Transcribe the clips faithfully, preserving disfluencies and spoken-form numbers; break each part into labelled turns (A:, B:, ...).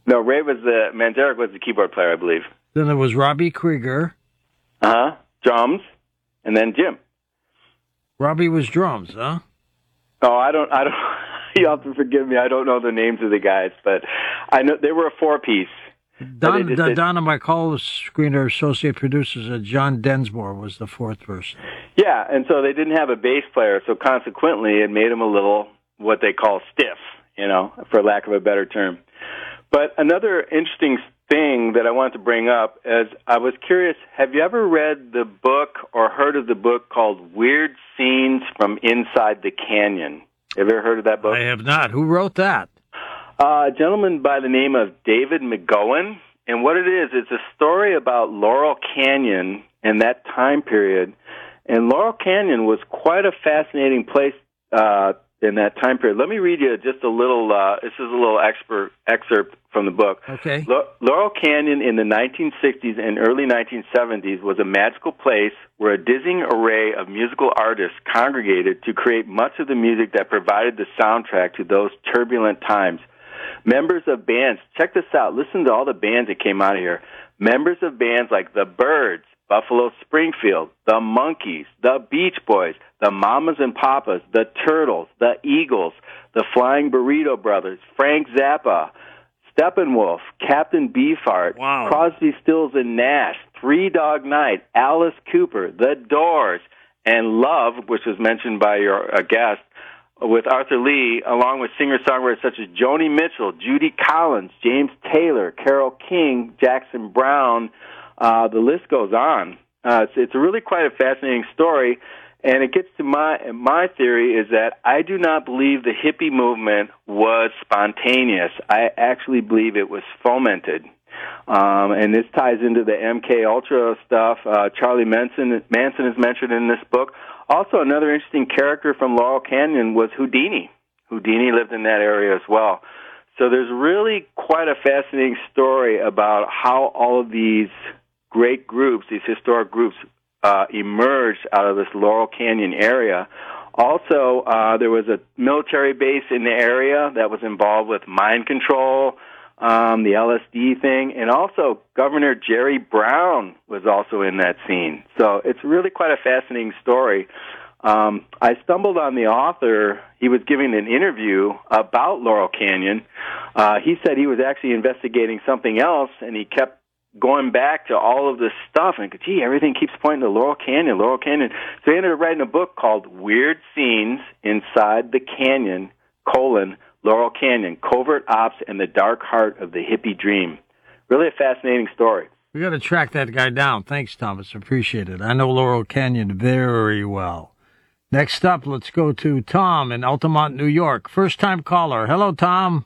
A: No, Ray was the, Manzarek was the keyboard player, I believe.
B: Then there was Robbie Krieger.
A: Uh-huh, drums, and then Jim.
B: Robbie was drums, huh?
A: Oh, I don't, I don't, you'll have to forgive me, I don't know the names of the guys, but I know they were a four-piece.
B: Don,
A: just,
B: Don, Donna, my call screener associate producer, said John Densmore was the fourth person.
A: Yeah, and so they didn't have a bass player, so consequently it made them a little, what they call stiff, you know, for lack of a better term. But another interesting thing that I wanted to bring up is I was curious, have you ever read the book or heard of the book called Weird Scenes from Inside the Canyon? Have you ever heard of that book?
B: I have not. Who wrote that?
A: Uh, a gentleman by the name of David McGowan. And what it is, it's a story about Laurel Canyon and that time period. And Laurel Canyon was quite a fascinating place uh, in that time period. Let me read you just a little, uh, this is a little expert, excerpt from the book.
B: Okay.
A: La- Laurel Canyon in the nineteen sixties and early nineteen seventies was a magical place where a dizzying array of musical artists congregated to create much of the music that provided the soundtrack to those turbulent times. Members of bands, check this out, listen to all the bands that came out of here. Members of bands like the Byrds, Buffalo Springfield, the Monkees, the Beach Boys, the Mamas and Papas, the Turtles, the Eagles, the Flying Burrito Brothers, Frank Zappa, Steppenwolf, Captain Beefheart,
B: wow.
A: Crosby, Stills and Nash, Three Dog Night, Alice Cooper, The Doors, and Love, which was mentioned by your uh, guest, with Arthur Lee, along with singer-songwriters such as Joni Mitchell, Judy Collins, James Taylor, Carole King, Jackson Browne. Uh, the list goes on. Uh, it's, it's really quite a fascinating story, and it gets to my my theory is that I do not believe the hippie movement was spontaneous. I actually believe it was fomented. Um, and this ties into the M K Ultra stuff. Uh, Charlie Manson, Manson is mentioned in this book. Also, another interesting character from Laurel Canyon was Houdini. Houdini lived in that area as well. So there's really quite a fascinating story about how all of these great groups, these historic groups, uh, emerged out of this Laurel Canyon area. Also, uh, there was a military base in the area that was involved with mind control, um, the L S D thing, and also Governor Jerry Brown was also in that scene. So it's really quite a fascinating story. Um, I stumbled on the author. He was giving an interview about Laurel Canyon. Uh, he said he was actually investigating something else, and he kept going back to all of this stuff, and gee, everything keeps pointing to Laurel Canyon, Laurel Canyon. So he ended up writing a book called Weird Scenes Inside the Canyon, colon, Laurel Canyon, Covert Ops and the Dark Heart of the Hippie Dream. Really a fascinating story.
B: We got to track that guy down. Thanks, Thomas. Appreciate it. I know Laurel Canyon very well. Next up, let's go to Tom in Altamont, New York. First-time caller. Hello, Tom.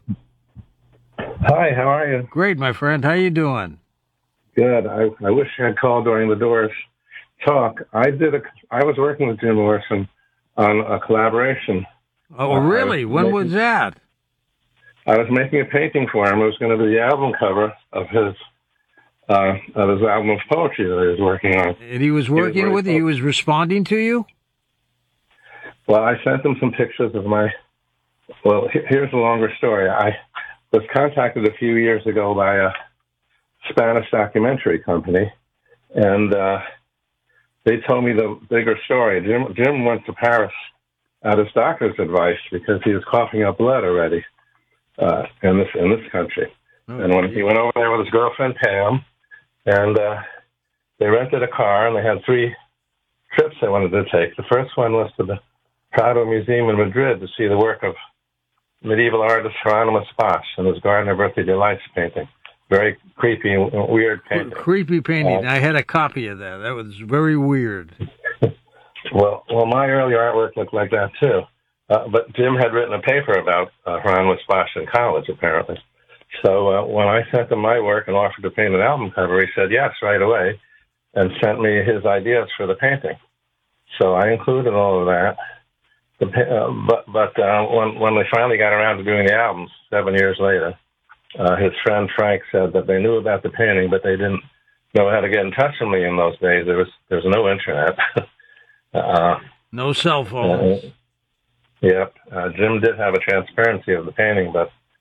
C: Hi, how are you?
B: Great, my friend. How you doing?
C: Good. I, I wish I had called during the Doors talk. I did a. I was working with Jim Morrison on a collaboration.
B: Oh, really?
C: Uh, was
B: when
C: making,
B: was that?
C: I was making a painting for him. It was going to be the album cover of his uh, of his album of poetry that he was working on.
B: And he was working
C: he was
B: with you? He was responding to you?
C: Well, I sent him some pictures of my. Well, here's a longer story. I was contacted a few years ago by a Spanish documentary company, and uh, they told me the bigger story. Jim, Jim went to Paris at his doctor's advice because he was coughing up blood already uh, in this in this country. Oh, and when he went over there with his girlfriend Pam, and uh, they rented a car, and they had three trips they wanted to take. The first one was to the Prado Museum in Madrid to see the work of medieval artist Hieronymus Bosch and his Garden of Earthly Delights painting. Very creepy, weird painting.
B: Creepy painting.
C: Uh,
B: I had a copy of that. That was very weird.
C: well, well, my early artwork looked like that too. Uh, but Jim had written a paper about uh, Hieronymus Bosch in college, apparently. So uh, when I sent him my work and offered to paint an album cover, he said yes right away and sent me his ideas for the painting. So I included all of that. The, uh, but but uh, when when we finally got around to doing the albums seven years later, uh, his friend Frank said that they knew about the painting, but they didn't know how to get in touch with me in those days. There was there was no internet, uh,
B: no cell phones.
C: Uh, yep, uh, Jim did have a transparency of the painting, but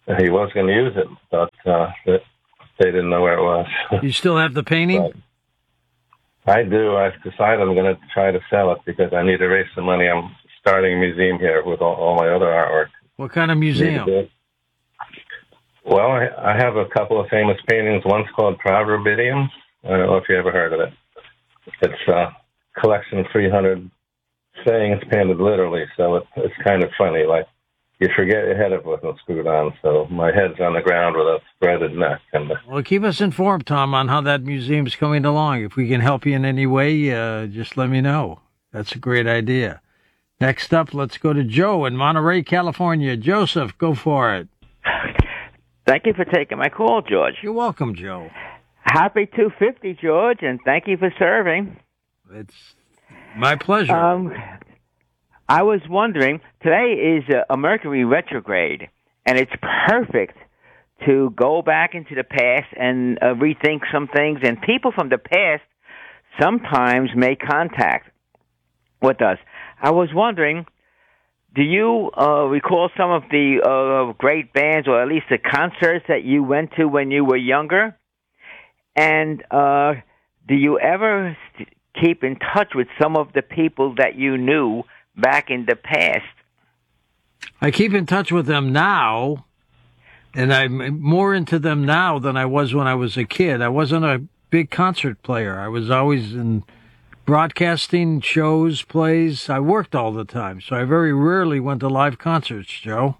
C: he was going to use it, but uh, they didn't know where it was.
B: You still have the painting?
C: But I do. I've decided I'm going to try to sell it because I need to raise some money. I'm starting a museum here with all, all my other artwork.
B: What kind of museum?
C: Well, I, I have a couple of famous paintings. One's called Proverbidium. I don't know if you ever heard of it. It's a collection of three hundred sayings painted literally, so it, it's kind of funny. Like, you forget your head if it wasn't screwed on, so my head's on the ground with a threaded neck. And
B: well, keep us informed, Tom, on how that museum's coming along. If we can help you in any way, uh, just let me know. That's a great idea. Next up, let's go to Joe in Monterey, California. Joseph, go for it.
D: Thank you for taking my call, George.
B: You're welcome, Joe.
D: Happy two fifty, George, and thank you for serving.
B: It's my pleasure.
D: Um, I was wondering, today is a Mercury retrograde, and it's perfect to go back into the past and uh, rethink some things. And people from the past sometimes make contact with us. I was wondering, do you uh, recall some of the uh, great bands, or at least the concerts that you went to when you were younger? And uh, do you ever st- keep in touch with some of the people that you knew back in the past?
B: I keep in touch with them now, and I'm more into them now than I was when I was a kid. I wasn't a big concert player. I was always in broadcasting, shows, plays. I worked all the time, so I very rarely went to live concerts, Joe.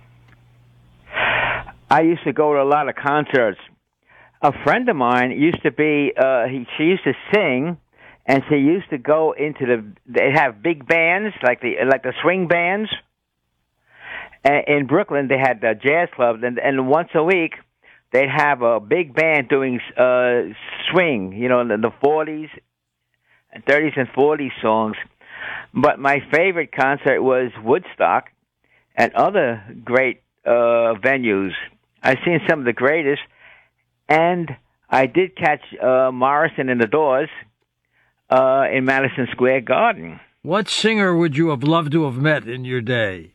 D: I used to go to a lot of concerts. A friend of mine used to be, uh, he, she used to sing, and she used to go into the, they have big bands, like the like the swing bands. And in Brooklyn, they had the jazz clubs, and, and once a week, they'd have a big band doing uh, swing, you know, in the forties, and thirties and forties songs. But my favorite concert was Woodstock and other great uh, venues. I've seen some of the greatest. And I did catch uh, Morrison and the Doors uh, in Madison Square Garden.
B: What singer would you have loved to have met in your day?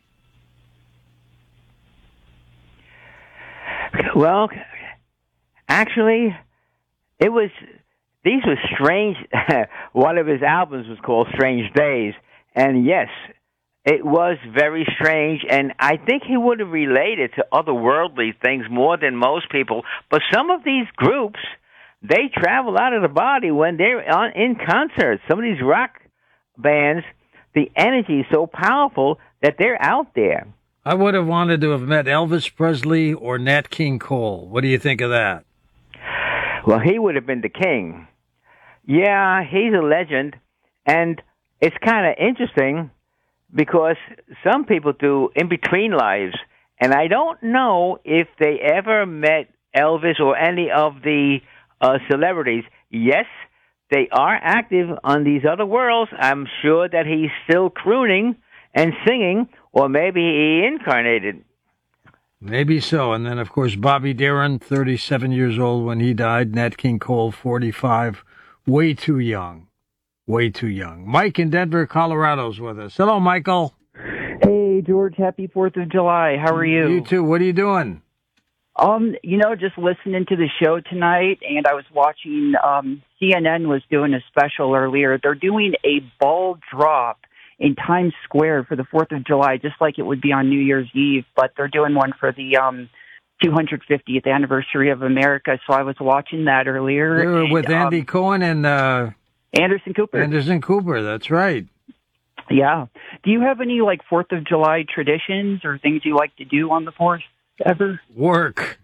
D: Well, actually, it was, these were strange. One of his albums was called Strange Days. And yes, it was very strange, and I think he would have related to otherworldly things more than most people. But some of these groups, they travel out of the body when they're on, in concerts. Some of these rock bands, the energy is so powerful that they're out there.
B: I would have wanted to have met Elvis Presley or Nat King Cole. What do you think of that?
D: Well, he would have been the king. Yeah, he's a legend, and it's kind of interesting because some people do in-between lives, and I don't know if they ever met Elvis or any of the uh, celebrities. Yes, they are active on these other worlds. I'm sure that he's still crooning and singing, or maybe he incarnated.
B: Maybe so. And then, of course, Bobby Darin, thirty-seven years old when he died. Nat King Cole, forty-five. Way too young. Way too young. Mike in Denver, Colorado's with us. Hello, Michael.
E: Hey, George. Happy fourth of July. How are you?
B: You too. What are you doing?
E: Um, you know, just listening to the show tonight, and I was watching, um, C N N was doing a special earlier. They're doing a ball drop in Times Square for the fourth of July, just like it would be on New Year's Eve, but they're doing one for the um, two hundred fiftieth anniversary of America. So I was watching that earlier.
B: You were with
E: and,
B: Andy
E: um,
B: Cohen and uh,
E: Anderson Cooper.
B: Anderson Cooper, that's right.
E: Yeah. Do you have any, like, fourth of July traditions or things you like to do on the fourth ever?
B: Work.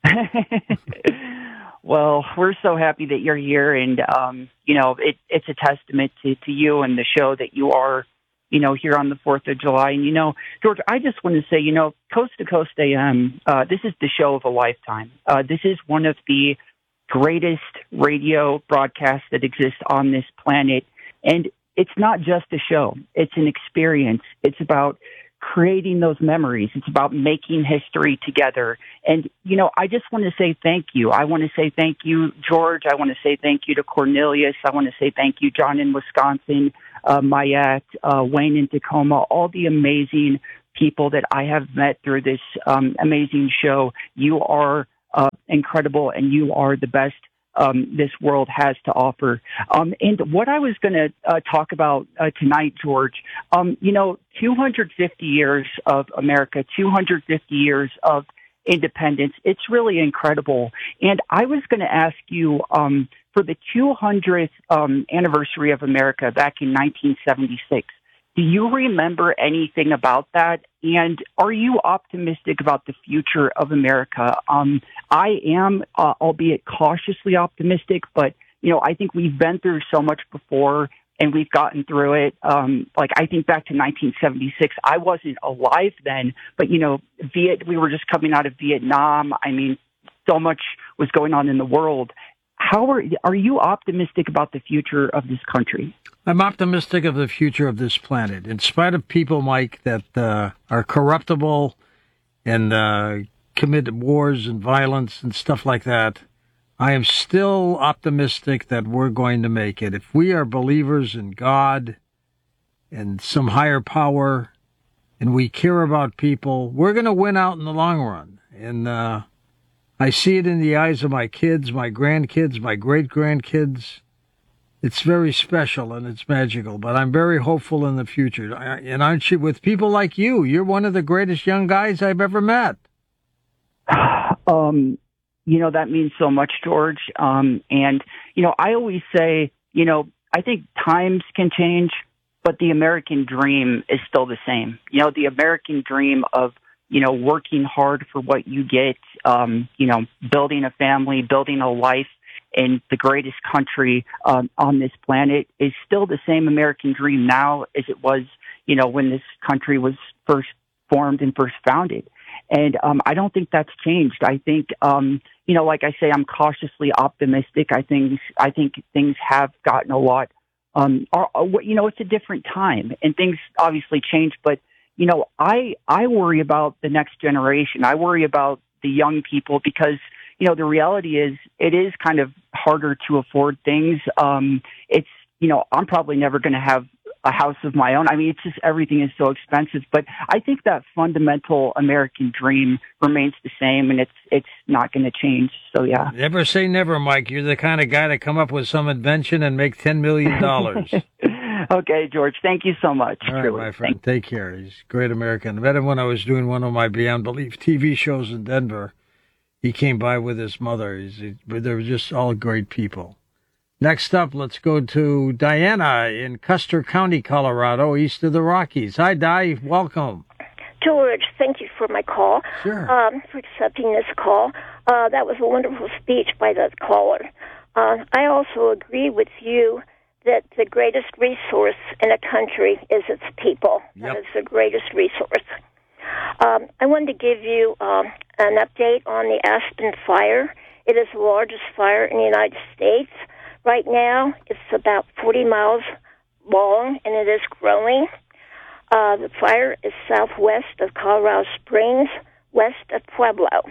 E: Well, we're so happy that you're here, and, um, you know, it, it's a testament to, to you and the show that you are, you know, here on the fourth of July. And, you know, George, I just want to say, you know, Coast to Coast A M, uh, this is the show of a lifetime. Uh, this is one of the greatest radio broadcasts that exists on this planet. And it's not just a show. It's an experience. It's about creating those memories. It's about making history together. And, you know, I just want to say thank you. I want to say thank you, George. I want to say thank you to Cornelius. I want to say thank you, John in Wisconsin, uh, Mayette, uh, Wayne in Tacoma, all the amazing people that I have met through this um, amazing show. You are uh, incredible, and you are the best um, this world has to offer. Um, and what I was going to uh, talk about uh, tonight, George, um, you know, two hundred fifty years of America, two hundred fifty years of independence. It's really incredible. And I was going to ask you, um, for the two hundredth um, anniversary of America back in nineteen seventy-six, do you remember anything about that? And are you optimistic about the future of America? Um, I am, uh, albeit cautiously optimistic, but, you know, I think we've been through so much before and we've gotten through it. Um, like, I think back to nineteen seventy-six, I wasn't alive then, but, you know, Viet, we were just coming out of Vietnam. I mean, so much was going on in the world. How are, are you optimistic about the future of this country?
B: I'm optimistic of the future of this planet. In spite of people, Mike, that uh, are corruptible and uh, commit wars and violence and stuff like that, I am still optimistic that we're going to make it. If we are believers in God and some higher power and we care about people, we're going to win out in the long run. And uh, I see it in the eyes of my kids, my grandkids, my great-grandkids. It's very special and it's magical, but I'm very hopeful in the future. And aren't you, with people like you, you're one of the greatest young guys I've ever met.
E: Um, you know, that means so much, George. Um, and, you know, I always say, you know, I think times can change, but the American dream is still the same. You know, the American dream of, you know, working hard for what you get, um, you know, building a family, building a life in the greatest country um, on this planet is still the same American dream now as it was, you know, when this country was first formed and first founded. And um, I don't think that's changed. I think, um, you know, like I say, I'm cautiously optimistic. I think I think things have gotten a lot. Um, are, are, you know, it's a different time, and things obviously change. But you know, I I worry about the next generation. I worry about the young people because, you know, the reality is it is kind of harder to afford things. Um, it's, you know, I'm probably never going to have a house of my own. I mean, it's just everything is so expensive. But I think that fundamental American dream remains the same, and it's it's not going to change. So, yeah.
B: Never say never, Mike. You're the kind of guy to come up with some invention and make ten million dollars.
E: Okay, George. Thank you so much.
B: All right, my friend. Take care. He's a great American. I met him when I was doing one of my Beyond Belief T V shows in Denver. He came by with his mother. He's, he, they were just all great people. Next up, let's go to Diana in Custer County, Colorado, east of the Rockies. Hi, Di. Welcome.
F: George, thank you for my call.
B: Sure.
F: Um, for accepting this call. Uh, that was a wonderful speech by the caller. Uh, I also agree with you that the greatest resource in a country is its people.
B: Yep.
F: That is the greatest resource. Um, I wanted to give you um, an update on the Aspen fire. It is the largest fire in the United States. Right now, it's about forty miles long, and it is growing. Uh, the fire is southwest of Colorado Springs, west of Pueblo.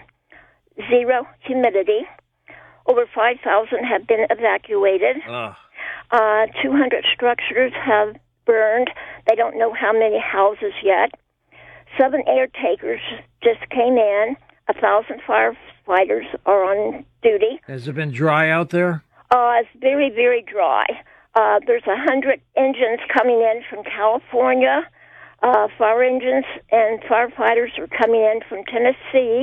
F: Zero humidity. Over five thousand have been evacuated.
B: Uh.
F: Uh, two hundred structures have burned. They don't know how many houses yet. Seven air takers just came in. A thousand firefighters are on duty.
B: Has it been dry out there?
F: Uh, it's very, very dry. Uh, there's a hundred engines coming in from California. Uh, fire engines and firefighters are coming in from Tennessee.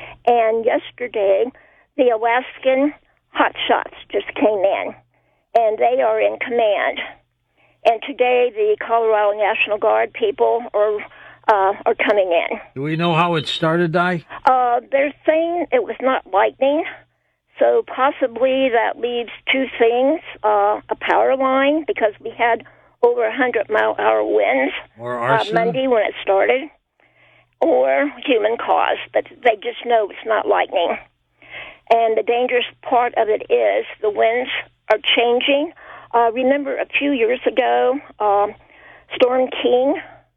F: And yesterday, the Alaskan hotshots just came in, and they are in command. And today, the Colorado National Guard people are uh, are coming in.
B: Do we know how it started, Di?
F: Uh, they're saying it was not lightning. So possibly that leaves two things, uh, a power line, because we had over one hundred mile per hour winds
B: or arson?
F: Uh, Monday when it started, or human cause, but they just know it's not lightning. And the dangerous part of it is the winds are changing. Uh, remember a few years ago, um, Storm King?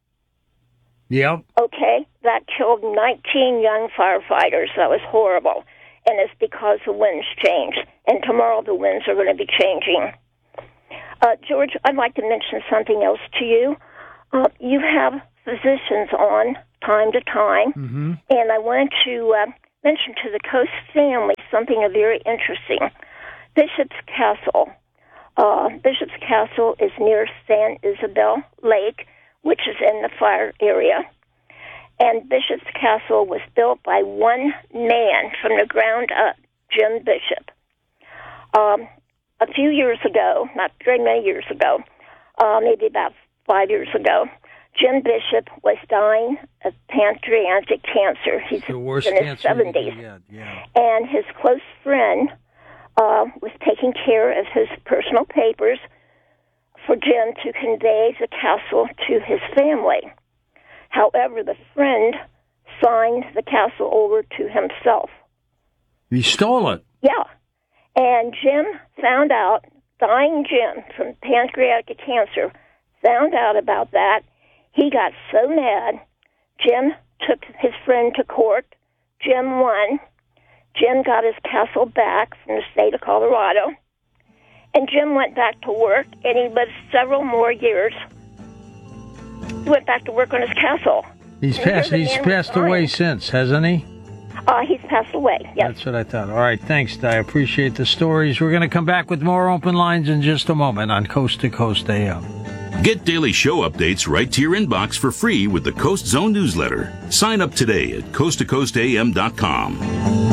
B: Yep.
F: Okay, that killed nineteen young firefighters. That was horrible. And it's because the winds change. And tomorrow the winds are going to be changing. Uh, George, I'd like to mention something else to you. Uh, you have physicians on time to time.
B: Mm-hmm.
F: And I wanted to uh, mention to the Coast family something very interesting. Bishop's Castle. Uh, Bishop's Castle is near San Isabel Lake, which is in the fire area. And Bishop's Castle was built by one man from the ground up, Jim Bishop. Um, a few years ago, not very many years ago, uh, maybe about five years ago, Jim Bishop was dying of pancreatic cancer. He's
B: the worst
F: in his
B: cancer
F: seventies.
B: yeah, yeah.
F: And his close friend uh, was taking care of his personal papers for Jim to convey the castle to his family. However, the friend signed the castle over to himself.
B: He stole it.
F: Yeah. And Jim found out, dying Jim from pancreatic cancer, found out about that. He got so mad, Jim took his friend to court. Jim won. Jim got his castle back from the state of Colorado. And Jim went back to work, and he lived several more years. He went back to work on his castle.
B: He's
F: And
B: passed.
F: here the
B: He's
F: man was
B: passed away
F: dying.
B: since, hasn't he?
F: Uh, he's passed away, yes.
B: That's what I thought. All right, thanks, Di. I appreciate the stories. We're going to come back with more open lines in just a moment on Coast to Coast A M.
G: Get daily show updates right to your inbox for free with the Coast Zone newsletter. Sign up today at coast to coast a m dot com.